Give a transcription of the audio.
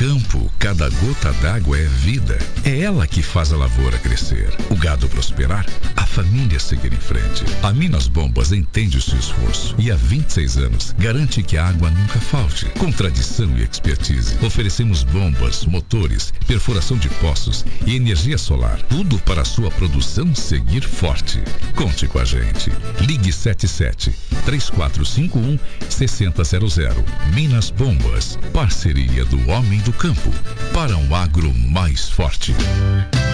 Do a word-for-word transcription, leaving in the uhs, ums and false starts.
campo, cada gota d'água é vida. É ela que faz a lavoura crescer, o gado prosperar, a família seguir em frente. A Minas Bombas entende o seu esforço e há vinte e seis anos garante que a água nunca falte. Com tradição e expertise, oferecemos bombas, motores, perfuração de poços e energia solar. Tudo para a sua produção seguir forte. Conte com a gente. Ligue sete sete, três quatro cinco um, seis zero zero zero. Minas Bombas, parceria do homem do campo para um agro mais forte.